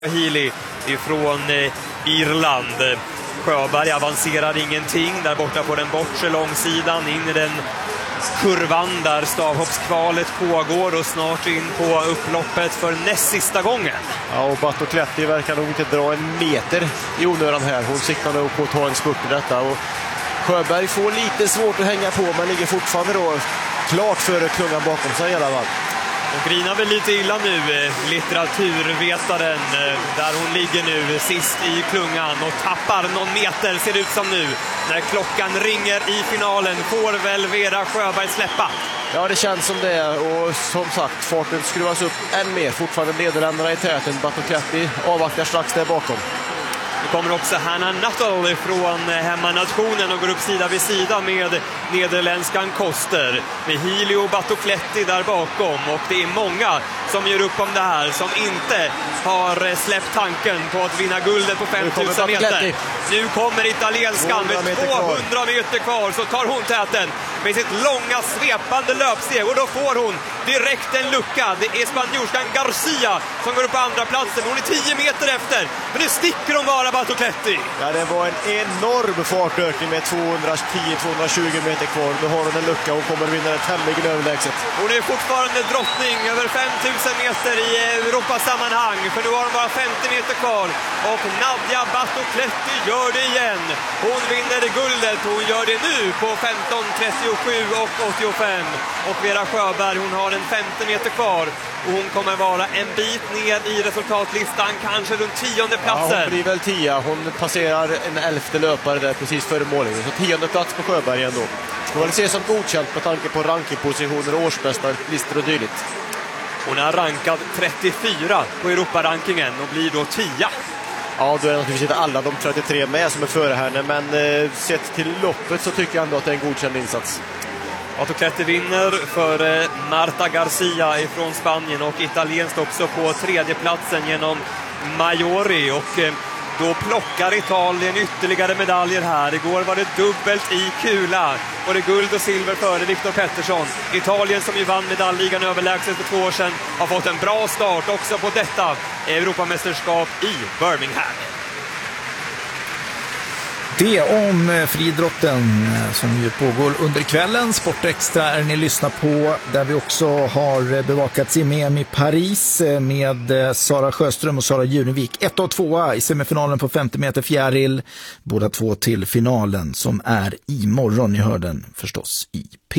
Healy ifrån Irland. Sjöberg avancerar ingenting där borta på den bortre långsidan in i den kurvan där stavhoppskvalet pågår och snart in på upploppet för näst sista gången. Ja, och Batocletti verkar nog inte dra en meter i onödan här. Hon siktar nog på att ta en spurt i detta och Sjöberg får lite svårt att hänga på men ligger fortfarande då klart före klungan bakom sig i alla fall. Hon grinar väl lite illa nu, litteraturvetaren, där hon ligger nu sist i klungan och tappar någon meter ser det ut som nu. När klockan ringer i finalen får väl Vera Sjöberg släppa. Ja, det känns som det och som sagt, farten skruvas upp än mer. Fortfarande Nederländerna i täten, Batocletti avvaktar strax där bakom. Nu kommer också Hannah Nuttall från hemmanationen och går upp sida vid sida med nederländskan Koster. Med Healy och Batocletti där bakom. Och det är många som gör upp om det här som inte har släppt tanken på att vinna guldet på 5000 meter. Nu kommer italienskan med 200 meter kvar så tar hon täten med sitt långa svepande löpsteg och då får hon direkt en lucka. Det är spanjorskan Garcia som går upp på andra platsen. Hon är 10 meter efter. Men nu sticker hon bara Batocletti. Ja, det var en enorm fartökning med 210-220 meter kvar. Nu har hon en lucka och kommer vinna ett tämligen överlägset. Hon är fortfarande drottning över 5000 meter i Europasammanhang. För nu har hon bara 50 meter kvar. Och Nadia Batocletti gör det igen. Hon vinner guldet. Hon gör det nu på 15:37 och 85. Och Vera Sjöberg, hon har en 50 meter kvar. Och hon kommer vara en bit ner i resultatlistan, kanske runt 10:e platsen. Ja, hon blir väl 10. Hon passerar en 11:e löpare där precis före målet. Så 10:e plats på Sjöberg ändå. Det var väl ses som godkänt med tanke på rankingpositioner och årsbästa listor och dylikt. Hon är rankad 34 på Europarankingen och blir då 10. Ja, då är naturligtvis inte alla de 33 med som är före henne, men sett till loppet så tycker jag ändå att det är en godkänd insats. Batocletti vinner för Marta Garcia ifrån Spanien och italienskt också på tredje platsen genom Majori och då plockar Italien ytterligare medaljer här. Igår var det dubbelt i kula och det guld och silver före Viktor Pettersson. Italien som ju vann medaljligan överlägset för 2 år sedan har fått en bra start också på detta Europamästerskap i Birmingham. Det om friidrotten som ju pågår under kvällen. Sportextra är ni lyssnar på där vi också har bevakat EM i Paris med Sara Sjöström och Sara Junevik. 1 och 2 i semifinalen på 50 meter fjäril. Båda två till finalen som är imorgon. Ni hör den förstås i P.